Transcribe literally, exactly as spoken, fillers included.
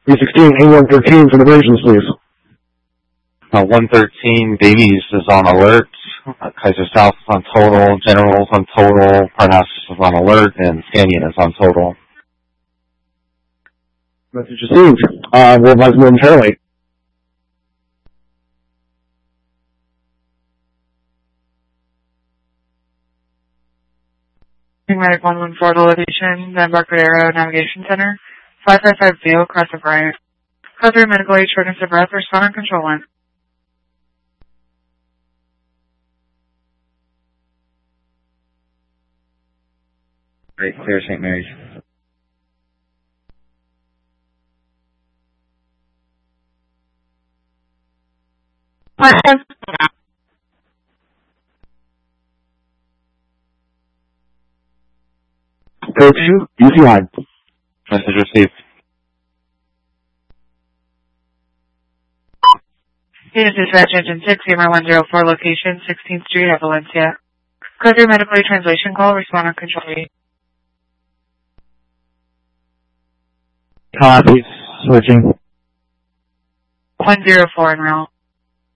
three sixteen, A one thirteen for the versions, please. Uh, one thirteen, Davies is on alert. Uh, Kaiser South is on total. General's on total. Parnassus is on alert. And Scannion is on total. Message received. Uh, we'll advise momentarily. Medic one one four to location, the Embarcadero Navigation Center, five five five zero, cross the Bryant. Code three, medical aid, shortness of breath, respond on control one. Great, clear Saint Mary's. Code two, U C line. Message received. Unit Dispatch Engine six, Gamer one zero four, location, sixteenth Street at Valencia. Code three, medical aid translation call, respond on control eight. Copy. Switching. one zero four en route.